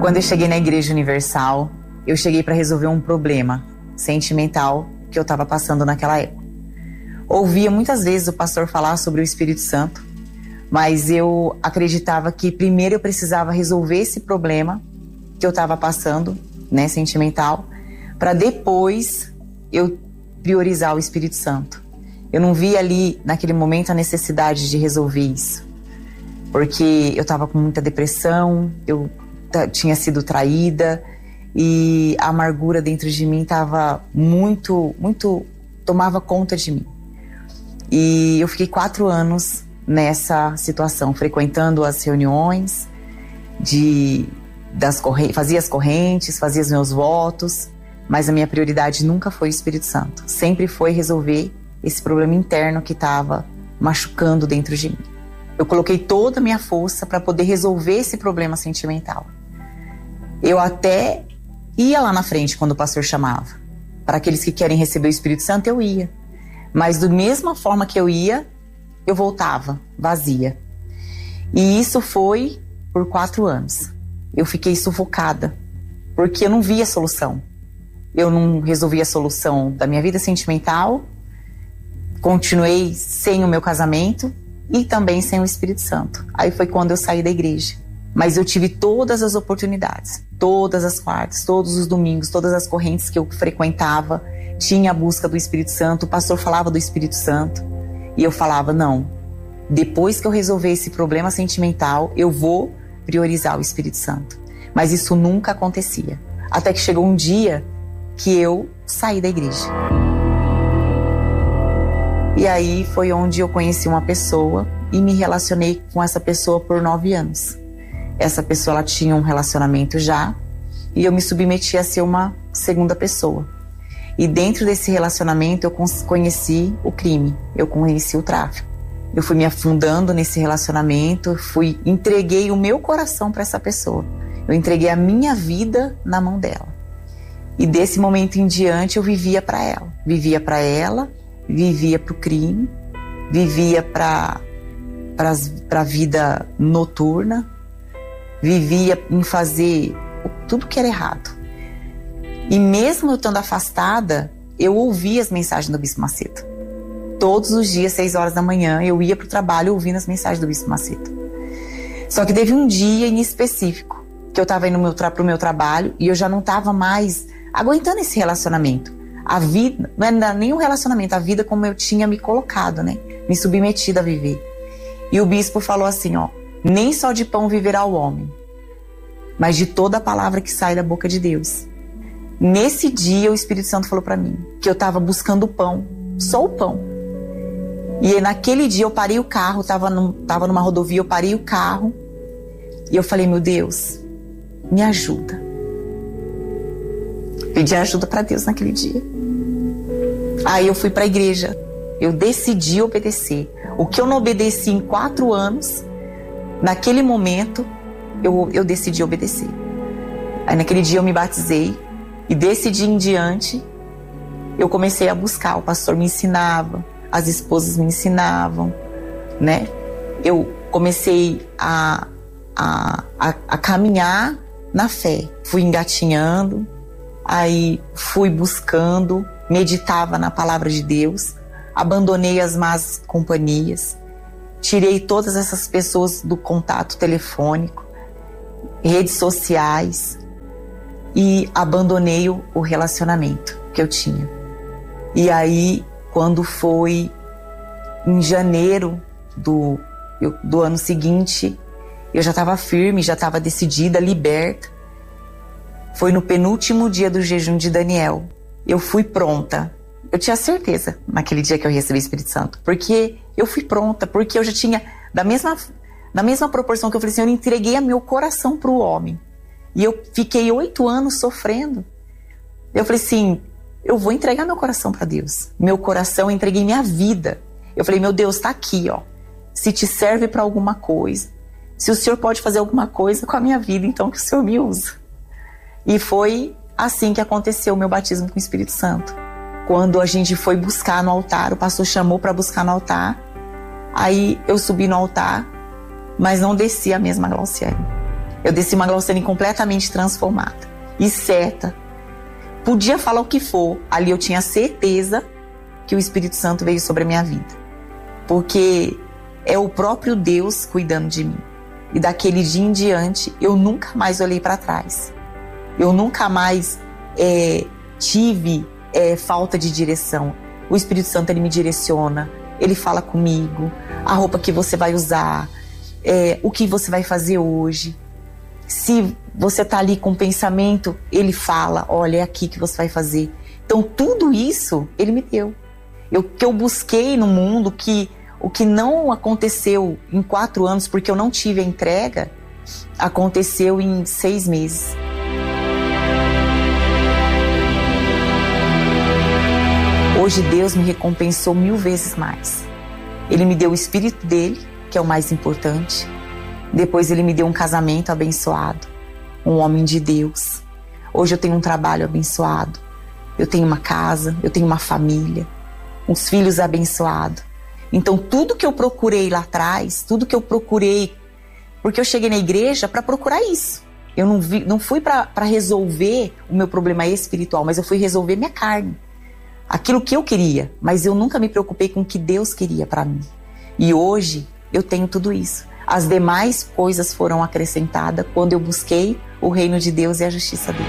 Quando eu cheguei na Igreja Universal, eu cheguei para resolver um problema sentimental que eu estava passando naquela época. Ouvia muitas vezes o pastor falar sobre o Espírito Santo, mas eu acreditava que primeiro eu precisava resolver esse problema que eu estava passando, né, sentimental, para depois eu priorizar o Espírito Santo. Eu não via ali, naquele momento, a necessidade de resolver isso, porque eu estava com muita depressão, eu tinha sido traída e a amargura dentro de mim estava muito, tomava conta de mim. E eu fiquei 4 anos nessa situação, frequentando as reuniões, fazia as correntes, fazia os meus votos, mas a minha prioridade nunca foi o Espírito Santo. Sempre foi resolver esse problema interno que estava machucando dentro de mim. Eu coloquei toda a minha força para poder resolver esse problema sentimental. Eu até ia lá na frente quando o pastor chamava. Para aqueles que querem receber o Espírito Santo, eu ia. Mas da mesma forma que eu ia, eu voltava vazia. E isso foi por 4 anos. Eu fiquei sufocada, porque eu não via solução. Eu não resolvi a solução da minha vida sentimental, continuei sem o meu casamento e também sem o Espírito Santo. Aí foi quando eu saí da igreja. Mas eu tive todas as oportunidades, todas as quartas, todos os domingos, todas as correntes que eu frequentava, tinha a busca do Espírito Santo, o pastor falava do Espírito Santo, e eu falava, não, depois que eu resolver esse problema sentimental, eu vou priorizar o Espírito Santo. Mas isso nunca acontecia, até que chegou um dia que eu saí da igreja. E aí foi onde eu conheci uma pessoa e me relacionei com essa pessoa por 9 anos. Essa pessoa, ela tinha um relacionamento já, e eu me submeti a ser uma segunda pessoa. E dentro desse relacionamento eu conheci o crime, eu conheci o tráfico. Eu fui me afundando nesse relacionamento, entreguei o meu coração para essa pessoa. Eu entreguei a minha vida na mão dela. E desse momento em diante eu vivia para ela. Vivia para ela, vivia para o crime, vivia para a vida noturna, vivia em fazer tudo que era errado. E mesmo eu estando afastada, eu ouvia as mensagens do Bispo Macedo. Todos os dias, 6 horas da manhã, eu ia para o trabalho ouvindo as mensagens do Bispo Macedo. Só que teve um dia em específico que eu estava indo para o meu trabalho e eu já não estava mais aguentando esse relacionamento. A vida, não era nem um relacionamento, a vida como eu tinha me colocado, né? Me submetido a viver. E o bispo falou assim, ó, nem só de pão viverá o homem, mas de toda a palavra que sai da boca de Deus. Nesse dia o Espírito Santo falou para mim que eu estava buscando o pão, só o pão. E naquele dia eu parei o carro, tava numa rodovia, eu parei o carro e eu falei, meu Deus, me ajuda. Pedi ajuda para Deus naquele dia. Aí eu fui para a igreja, eu decidi obedecer. O que eu não obedeci em 4 anos, naquele momento eu decidi obedecer. Aí naquele dia eu me batizei e desse dia em diante eu comecei a buscar. O pastor me ensinava, as esposas me ensinavam, né? Eu comecei a caminhar na fé. Fui engatinhando, aí fui buscando, meditava na palavra de Deus, abandonei as más companhias, tirei todas essas pessoas do contato telefônico, redes sociais e abandonei o relacionamento que eu tinha. E aí, quando foi em janeiro do ano seguinte, eu já estava firme, já estava decidida, liberta. Foi no penúltimo dia do jejum de Daniel. Eu fui pronta. Eu tinha certeza naquele dia que eu recebi o Espírito Santo. Porque eu fui pronta, porque eu já tinha, na mesma proporção que eu falei assim, eu entreguei meu coração para o homem. E eu fiquei 8 anos sofrendo. Eu falei assim, eu vou entregar meu coração para Deus. Meu coração, eu entreguei minha vida. Eu falei, meu Deus, tá aqui, ó. Se te serve para alguma coisa, se o Senhor pode fazer alguma coisa com a minha vida, então que o Senhor me usa. E foi assim que aconteceu o meu batismo com o Espírito Santo. Quando a gente foi buscar no altar, o pastor chamou para buscar no altar. Aí eu subi no altar, mas não desci a mesma Glauciane. Eu desci uma Glaucene completamente transformada e certa. Podia falar o que for, ali eu tinha certeza que o Espírito Santo veio sobre a minha vida. Porque é o próprio Deus cuidando de mim. E daquele dia em diante, eu nunca mais olhei para trás. Eu nunca mais tive falta de direção. O Espírito Santo, ele me direciona, ele fala comigo, a roupa que você vai usar, o que você vai fazer hoje. Se você está ali com pensamento, ele fala, olha, é aqui que você vai fazer. Então tudo isso ele me deu. Que eu busquei no mundo, o que não aconteceu em 4 anos, porque eu não tive a entrega, aconteceu em 6 meses. Hoje Deus me recompensou 1000 vezes mais. Ele me deu o Espírito dele, que é o mais importante. Depois ele me deu um casamento abençoado, um homem de Deus. Hoje eu tenho um trabalho abençoado. Eu tenho uma casa, eu tenho uma família, uns filhos abençoados. Então tudo que eu procurei lá atrás, tudo que eu procurei, porque eu cheguei na igreja para procurar isso. Eu não fui para resolver o meu problema espiritual, mas eu fui resolver minha carne. Aquilo que eu queria, mas eu nunca me preocupei com o que Deus queria para mim. E hoje eu tenho tudo isso. As demais coisas foram acrescentadas quando eu busquei o reino de Deus e a justiça dele.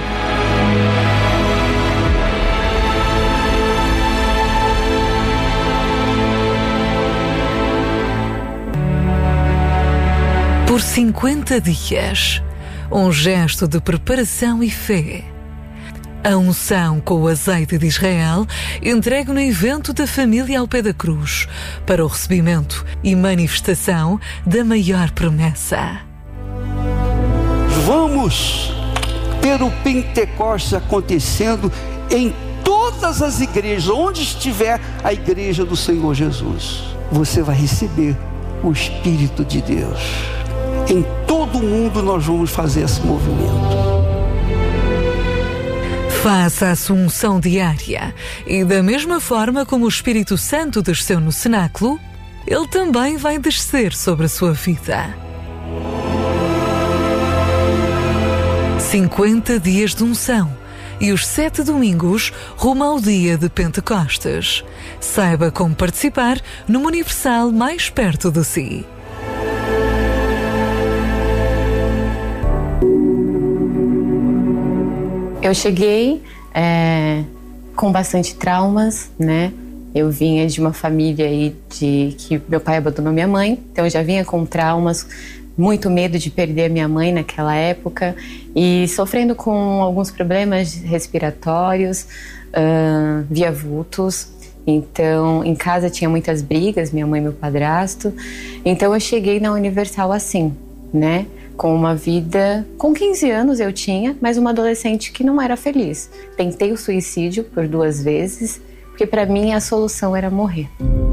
Por 50 dias, um gesto de preparação e fé. A unção com o azeite de Israel entregue no evento da família ao pé da cruz para o recebimento e manifestação da maior promessa. Vamos ter o Pentecostes acontecendo em todas as igrejas, onde estiver a igreja do Senhor Jesus. Você vai receber o Espírito de Deus. Em todo o mundo nós vamos fazer esse movimento. Faça a sua unção diária e da mesma forma como o Espírito Santo desceu no cenáculo, ele também vai descer sobre a sua vida. 50 dias de unção e os 7 domingos rumo ao dia de Pentecostes. Saiba como participar numa Universal mais perto de si. Eu cheguei com bastante traumas, né? Eu vinha de uma família aí que meu pai abandonou minha mãe, então eu já vinha com traumas, muito medo de perder a minha mãe naquela época e sofrendo com alguns problemas respiratórios, via vultos. Então, em casa tinha muitas brigas, minha mãe e meu padrasto. Então eu cheguei na Universal assim, né? Com uma vida, com 15 anos eu tinha, mas uma adolescente que não era feliz. Tentei o suicídio por 2 vezes, porque para mim a solução era morrer.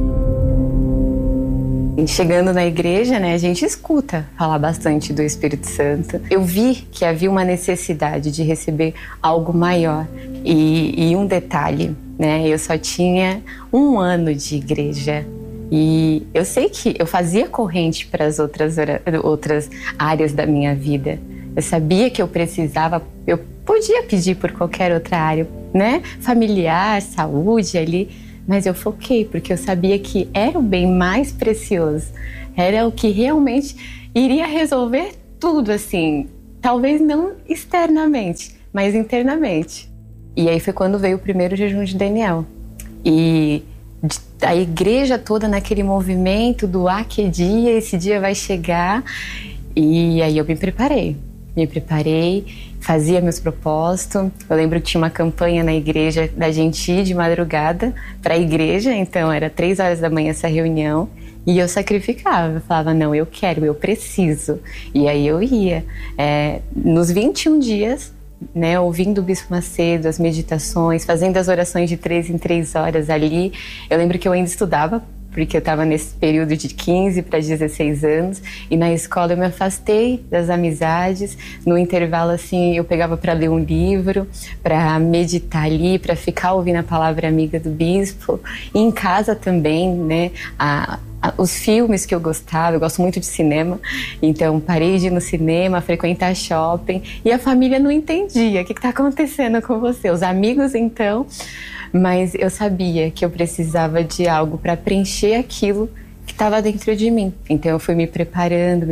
E chegando na igreja, né, a gente escuta falar bastante do Espírito Santo. Eu vi que havia uma necessidade de receber algo maior. E um detalhe, né, eu só tinha 1 ano de igreja. E eu sei que eu fazia corrente para as outras áreas da minha vida. Eu sabia que eu podia pedir por qualquer outra área, né? Familiar, saúde ali, mas eu foquei porque eu sabia que era o bem mais precioso. Era o que realmente iria resolver tudo, assim. Talvez não externamente, mas internamente. E aí foi quando veio o primeiro jejum de Daniel. E a igreja toda naquele movimento do que dia, esse dia vai chegar. E aí eu me preparei, fazia meus propósitos. Eu lembro que tinha uma campanha na igreja da gente ir de madrugada para a igreja, então era 3 horas da manhã essa reunião. E eu sacrificava, eu falava, não, eu quero, eu preciso. E aí eu ia. Nos 21 dias, né, ouvindo o Bispo Macedo, as meditações, fazendo as orações de 3 em 3 horas ali. Eu lembro que eu ainda estudava porque eu estava nesse período de 15 para 16 anos, e na escola eu me afastei das amizades. No intervalo, assim, eu pegava para ler um livro, para meditar ali, para ficar ouvindo a palavra amiga do bispo. E em casa também, né, os filmes que eu gostava, eu gosto muito de cinema, então parei de ir no cinema, frequentar shopping, e a família não entendia o que está acontecendo com você. Os amigos, então, mas eu sabia que eu precisava de algo para preencher aquilo que estava dentro de mim. Então eu fui me preparando.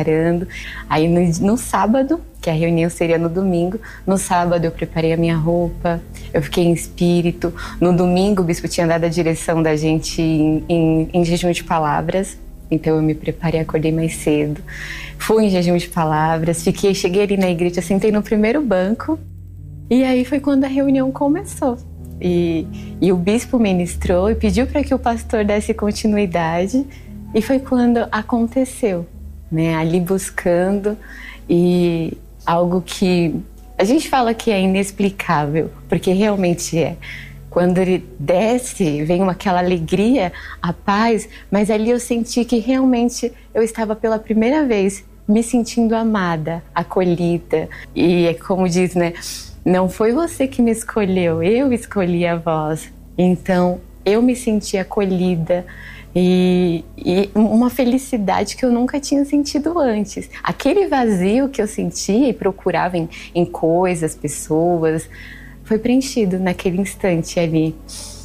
Aí no sábado, que a reunião seria no domingo, no sábado eu preparei a minha roupa, eu fiquei em espírito. No domingo o bispo tinha dado a direção da gente em jejum de palavras, então eu me preparei, acordei mais cedo, fui em jejum de palavras, cheguei ali na igreja, sentei no primeiro banco, e aí foi quando a reunião começou. E o bispo ministrou e pediu para que o pastor desse continuidade, e foi quando aconteceu, né? Ali buscando, e algo que a gente fala que é inexplicável, porque realmente é. Quando ele desce, vem aquela alegria, a paz, mas ali eu senti que realmente eu estava pela primeira vez me sentindo amada, acolhida. E é como diz, né? Não foi você que me escolheu, eu escolhi a vós. Então, eu me senti acolhida e uma felicidade que eu nunca tinha sentido antes. Aquele vazio que eu sentia e procurava em coisas, pessoas, foi preenchido naquele instante ali.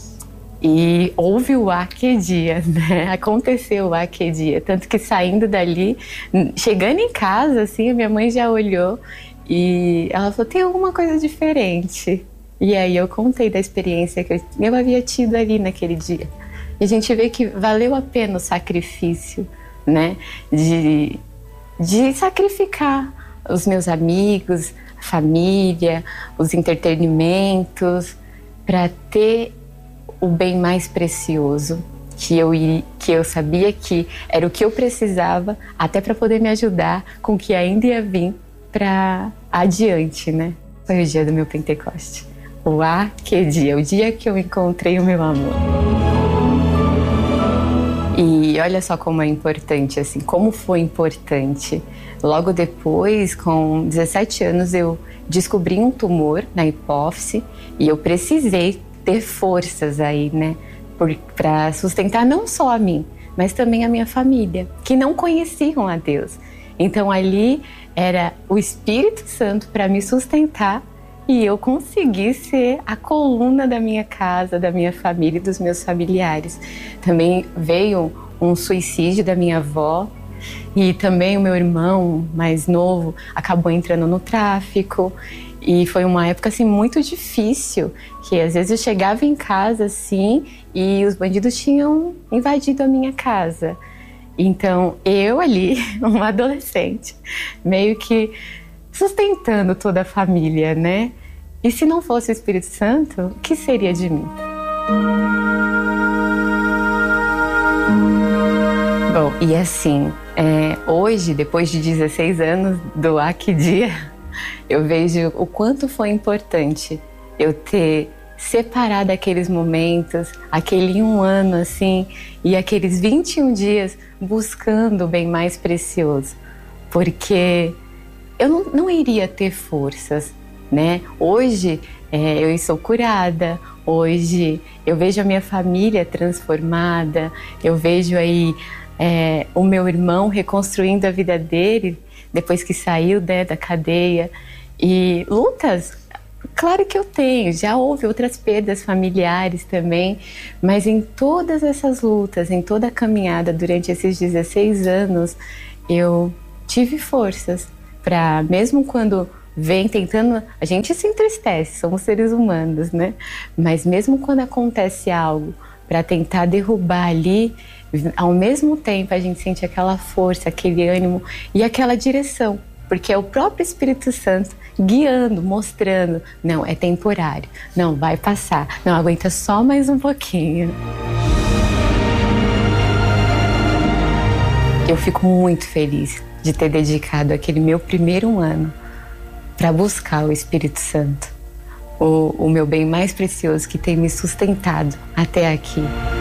E houve o aquele dia, né? Aconteceu o aquele dia. Tanto que saindo dali, chegando em casa, assim, a minha mãe já olhou e ela falou, tem alguma coisa diferente. E aí eu contei da experiência que eu havia tido ali naquele dia. E a gente vê que valeu a pena o sacrifício, né? De sacrificar os meus amigos, a família, os entretenimentos, para ter o bem mais precioso, que eu sabia que era o que eu precisava, até para poder me ajudar com o que ainda ia vir para adiante, né? Foi o dia do meu Pentecoste. Que dia, o dia que eu encontrei o meu amor. E olha só como é importante, assim, como foi importante. Logo depois, com 17 anos, eu descobri um tumor na hipófise e eu precisei ter forças aí, né, para sustentar não só a mim, mas também a minha família, que não conheciam a Deus. Então ali era o Espírito Santo para me sustentar e eu consegui ser a coluna da minha casa, da minha família e dos meus familiares. Também veio um suicídio da minha avó e também o meu irmão mais novo acabou entrando no tráfico. E foi uma época assim muito difícil, que às vezes eu chegava em casa assim e os bandidos tinham invadido a minha casa. Então eu ali, uma adolescente, meio que sustentando toda a família, né? E se não fosse o Espírito Santo, o que seria de mim? Bom, e assim, hoje, depois de 16 anos do que dia, eu vejo o quanto foi importante eu ter separado aqueles momentos, aquele 1 ano assim, e aqueles 21 dias buscando o bem mais precioso, porque eu não iria ter forças, né? Hoje eu sou curada, hoje eu vejo a minha família transformada, eu vejo aí o meu irmão reconstruindo a vida dele depois que saiu, né, da cadeia. E lutas, claro que eu tenho, já houve outras perdas familiares também, mas em todas essas lutas, em toda a caminhada durante esses 16 anos, eu tive forças para, mesmo quando vem tentando, a gente se entristece, somos seres humanos, né? Mas mesmo quando acontece algo para tentar derrubar ali, ao mesmo tempo a gente sente aquela força, aquele ânimo e aquela direção, porque é o próprio Espírito Santo guiando, mostrando, não, é temporário, não, vai passar, não, aguenta só mais um pouquinho. Eu fico muito feliz de ter dedicado aquele meu primeiro ano para buscar o Espírito Santo, o meu bem mais precioso que tem me sustentado até aqui.